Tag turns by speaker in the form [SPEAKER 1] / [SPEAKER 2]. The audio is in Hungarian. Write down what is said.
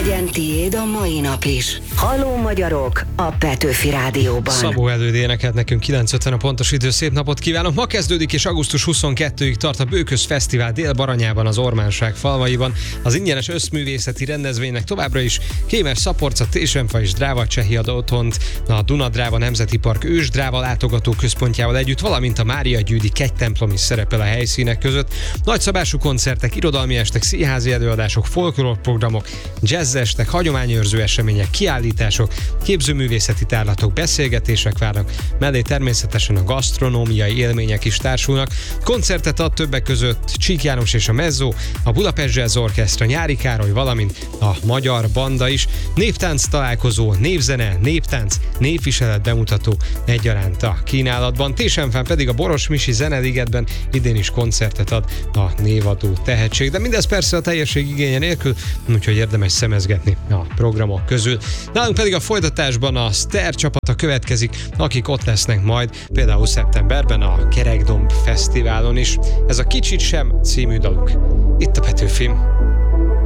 [SPEAKER 1] Legyen tiéd a mai nap is. Halló magyarok a Petőfi Rádióban.
[SPEAKER 2] Szabó Előd énekelt nekünk 9:50 a pontos idő. Szép napot kívánok! Ma kezdődik és augusztus 22-ig tart a Bőköz Fesztivál Dél-Baranyában, az Ormánság falvaiban. Az ingyenes összművészeti rendezvénynek továbbra is Kémes, Szaporca, Tésenfa és Dráva Csehi ad otthont a Duna-Dráva Nemzeti Park ősdráva látogatóközpontjával együtt, valamint a Mária Gyűdi kegytemplom is szerepel a helyszínek között. Nagyszabású koncertek, irodalmi estek, színházi előadások, folklórprogramok, jazzestek, hagyományőrző események, kiállítások, képzőművészeti tárlatok, beszélgetések várnak, mellé természetesen a gasztronómiai élmények is társulnak. Koncertet ad többek között Csík János és a Mezzó, a Budapest Jazz Orchestra, Nyári Károly, valamint a Magyar Banda is. Néptánc találkozó, névzene, néptánc, népviselet bemutató egyaránt a kínálatban. Tésenfán pedig a Boros Misi Zeneligetben idén is koncertet ad a névadó tehetség. De mindez persze a teljesség igénye nélkül, úgyhogy érdemes szemezgetni a programok közül. Nálunk pedig a folytatásban a Ster csapata következik, akik ott lesznek majd például szeptemberben a Kerekdomb Fesztiválon is. Ez a Kicsit sem című daluk. Itt a Petőfim.